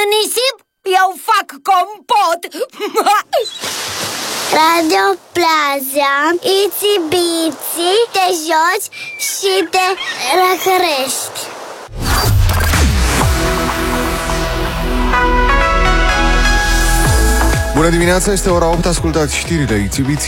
nisip, eu fac compot. Radio Plaza, itsy bitsy, te joci și te răcărești. Bună dimineața, este ora 8, ascultați știrile Itsy Bitsy.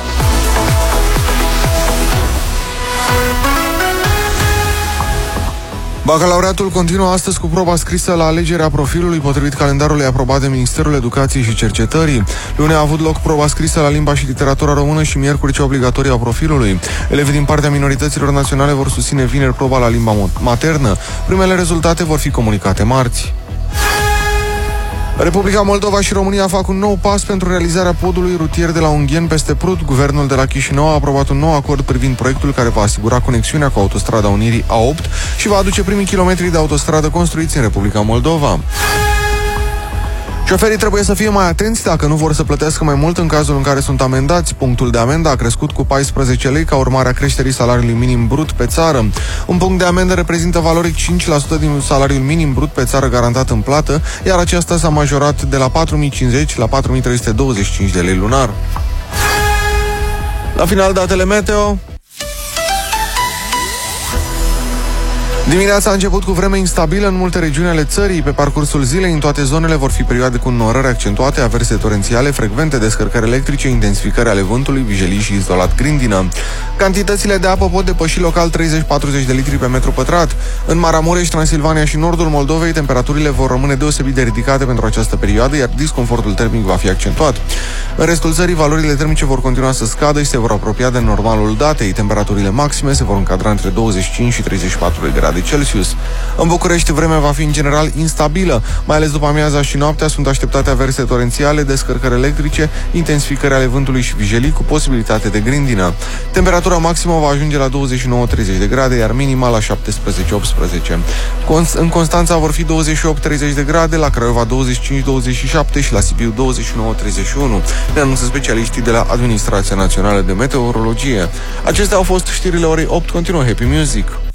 Bacalaureatul continuă astăzi cu proba scrisă la alegerea profilului potrivit calendarului aprobat de Ministerul Educației și Cercetării. Luni a avut loc proba scrisă la limba și literatura română și miercuri cea obligatorie a profilului. Elevii din partea minorităților naționale vor susține vineri proba la limba maternă. Primele rezultate vor fi comunicate marți. Republica Moldova și România fac un nou pas pentru realizarea podului rutier de la Ungheni peste Prut. Guvernul de la Chișinău a aprobat un nou acord privind proiectul care va asigura conexiunea cu autostrada Unirii A8 și va aduce primii kilometri de autostradă construiți în Republica Moldova. Șoferii trebuie să fie mai atenți dacă nu vor să plătească mai mult în cazul în care sunt amendați. Punctul de amendă a crescut cu 14 lei ca urmare a creșterii salariului minim brut pe țară. Un punct de amendă reprezintă valoric 5% din salariul minim brut pe țară garantat în plată, iar aceasta s-a majorat de la 4.050 la 4.325 de lei lunar. La final, datele meteo. Dimineața a început cu vreme instabilă în multe regiuni ale țării. Pe parcursul zilei, în toate zonele vor fi perioade cu înnorări accentuate, averse torențiale, frecvente descărcări electrice, intensificări ale vântului, vijelii și izolat grindină. Cantitățile de apă pot depăși local 30-40 de litri pe metru pătrat. În Maramureș, Transilvania și nordul Moldovei, temperaturile vor rămâne deosebit de ridicate pentru această perioadă, iar disconfortul termic va fi accentuat. În restul țării, valorile termice vor continua să scadă și se vor apropia de normalul datei. Temperaturile maxime se vor încadra între 25 și 34 de grade Celsius. În București, vremea va fi în general instabilă, mai ales după amiaza și noaptea sunt așteptate averse torențiale, descărcări electrice, intensificări ale vântului și vijelii cu posibilitate de grindină. Temperatura maximă va ajunge la 29-30 de grade, iar minima la 17-18. În Constanța vor fi 28-30 de grade, la Craiova 25-27 și la Sibiu 29-31. Ne anunță specialiștii de la Administrația Națională de Meteorologie. Acestea au fost știrile orei 8. Continuă Happy Music.